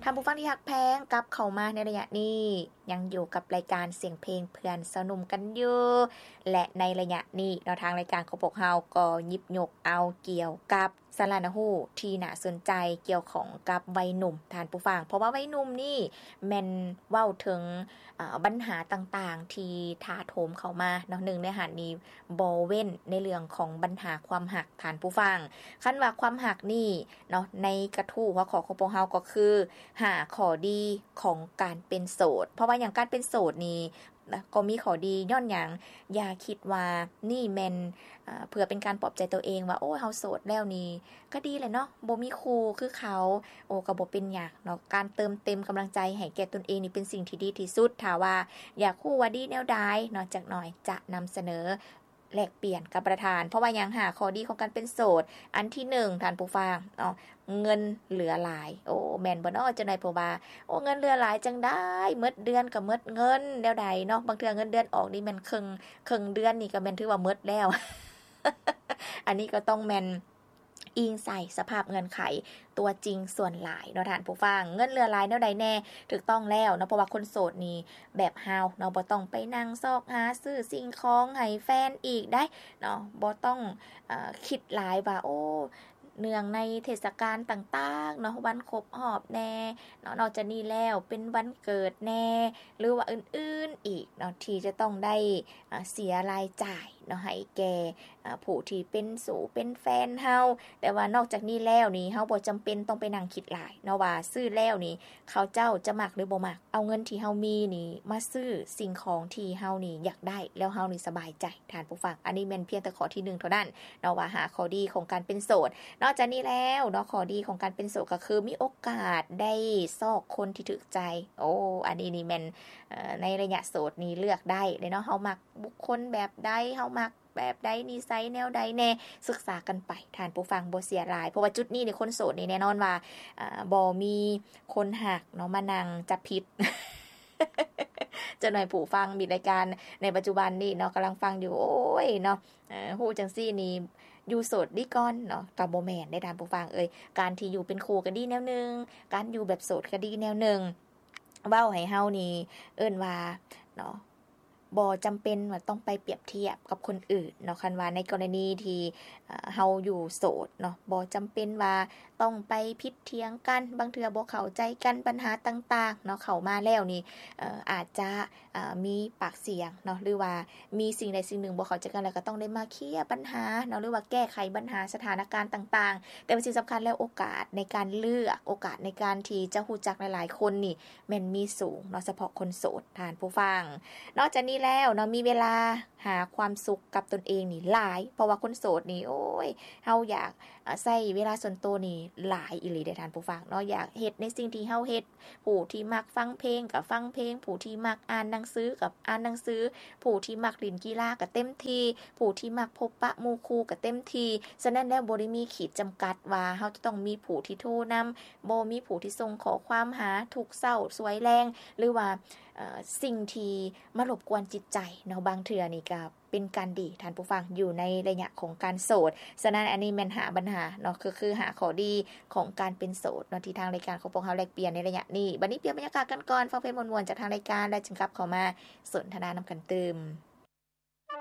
านผู้ฟังที่ฮักแพงกลับเข้ามาในระยะนี้ยังอยู่กับรายการเสียงเพลงเพื่อนสนุมกันอยู่และในระยะนี้เราทางรายการของพวกเฮาก็หยิบยกเอาเกี่ยวกับสาระหูที่น่าสนใจเกี่ยวของกับวัยหนุ่มท่านผู้ฟังเพราะว่าวัยหนุ่มนี่แม่นเว้าถึงปัญหาต่างๆที่ถาโถมเข้ามาเนาะหนึ่งในหันนี้บ่เว้นในเรื่องของปัญหาความหักท่านผู้ฟังคันว่าความหักนี่เนาะในกระทู้หัวข้อของพวกเฮาก็คือหาข้อดีของการเป็นโสดเพราะว่าอย่างการเป็นโสดนี่ก็มีข้อดีย้อนหยังอย่าคิดว่านี่แม่นเพื่อเป็นการปลอบใจตัวเองว่าโอ้เฮาโสดแล้วนี่ก็ดีแหละเนาะบ่มีคู่คือเขาโอ้ก็บ่เป็นหยังเนาะการเติมเต็มกำลังใจให้แก่ตนเองนี่เป็นสิ่งที่ดีที่สุดถ้าว่าอยากคู่ว่าดีแนวใดเนาะจักหน่อยจะนำเสนอแลกเปลี่ยนกับประธานเพราะว่ายังหาข้อดีของการเป็นโสดอันที่1ท่านผู้ฟังเนาะเงินเหลือหลายโอ้แม่นบ่เนาะจังได๋เพราะว่าโอ้เงินเหลือหลายจังได้หมดเดือนก็หมดเงินแนวใดเนาะบางเทื่อเงินเดือนออกนี่แม่นครึ่งเดือนนี่ก็แม่นถือว่าหมดแล้ว อันนี้ก็ต้องแม่นอิงใส่สภาพเงินไขตัวจริงส่วนหลายเนาะท่านผู้ฟังเงินเหลือหลายแนวใดแน่ถูกต้องแล้วเนาะเพราะว่าคนโสดนี่แบบเฮาเนาะบ่ต้องไปนั่งซอกหาซื้อสิ่งของให้แฟนอีกได้เนาะบ่ต้องคิดหลายว่าโอ้เนื่องในเทศกาลต่างๆเนาะวันครบรอบแน่เนาะนอกจากนี้แล้วเป็นวันเกิดแน่หรือว่าอื่นๆอีกเนาะที่จะต้องได้เสียรายจ่ายเนาะให้แก่ผู้ที่เป็นสู่เป็นแฟนเฮาแต่ว่านอกจากนี้แล้วนี่เฮาบ่จำเป็นต้องไปนั่งคิดหลายเนาะว่าซื้อแล้วนี่เขาเจ้าจะมักหรือบ่มักเอาเงินที่เฮามีนี่มาซื้อสิ่งของที่เฮานี่อยากได้แล้วเฮานี่สบายใจท่านผู้ฟังอันนี้แม่นเพียงแต่ข้อที่1เท่านั้นเนาะว่าหาข้อดีของการเป็นโสดนอกจากนี้แล้วเนาะข้อดีของการเป็นโสดก็คือมีโอกาสได้ซอกคนที่ถูกใจโอ้อันนี้นี่แม่นในระยะโสดนี่เลือกได้เลยเนาะเฮามักบุคคลแบบใดเฮามักแบบใดนิสัยแนวใดแน่ศึกษากันไปท่านผู้ฟังบ่เสียรายเพราะว่าจุดนี้ในคนโสดนี่แน่นอนว่าบ่มีคนหักเนาะมานั่งจับผิด จะหน่อยผู้ฟังมีรายการในปัจจุบันนี่เนาะกำลังฟังอยู่โอ้ยเนาะฮู้จังซี่นี่อยู่โสดดีก่อนเนาะก็บ่แม่นได้ท่านผู้ฟังการที่อยู่เป็นคู่ก็ดีแนวนึงการอยู่แบบโสดก็ดีแนวนึงเว้าให้เฮานี่เอิ้นว่าเนาะบ่จำเป็นว่าต้องไปเปรียบเทียบกับคนอื่นเนาะคันว่าในกรณีที่เฮาอยู่โสดเนาะบ่จำเป็นว่าต้องไปพิดเถียงกันบางเทื่อบ่เข้าใจกันปัญหาต่างๆเนาะเข้ามาแล้วนี่อาจจะมีปากเสียงเนาะหรือว่ามีสิ่งใดสิ่งหนึ่งบ่เข้าใจกันแล้วก็ต้องได้มาเคลียร์ปัญหาเนาะหรือว่าแก้ไขปัญหาสถานการณ์ต่างๆแต่สิ่งสำคัญแล้วโอกาสในการเลือกโอกาสในการที่จะรู้จักหลายๆคนนี่แม่นมีสูงเนาะเฉพาะคนโสดท่านผู้ฟังนอกจากนี้แล้วเนาะมีเวลาหาความสุขกับตนเองนี่หลายเพราะว่าคนโสดนี่โอ้ยเฮาอยากใช้เวลาส่วนตัวนี่หลายอีหลีเด้อท่านผู้ฟังเนาะอยากเฮ็ดในสิ่งที่เฮาเฮ็ดผู้ที่มักฟังเพลงก็ฟังเพลงผู้ที่มักอ่านหนังสือกับอ่านหนังสือผู้ที่มักเล่นกีฬาก็เต็มที่ผู้ที่มักพบปะหมู่คู่ก็เต็มที่ฉะนั้นแล้วบ่ได้มีขีดจำกัดว่าเฮาจะต้องมีผู้ที่โทรนำบ่มีผู้ที่ส่งขอความหาทุกเช้าสวยแรงหรือว่าสิ่งที่มารบกวนจิตใจเนาะบางเทื่อนี่ก็เป็นการดีท่านผู้ฟังอยู่ในระยะของการโสดฉะนั้นอันนี้แม่นหาปัญหาเนาะคือหาข้อดีของการเป็นโสดเนาะที่ทางรายการของพวกเฮาแลกเปลี่ยนในระยะนี้บัดนี้เปลี่ยนบรรยากาศกันก่อนฟังเพลงม่วนๆจากทางรายการแล้วจึงกลับเข้ามาสนทนานำกันเติม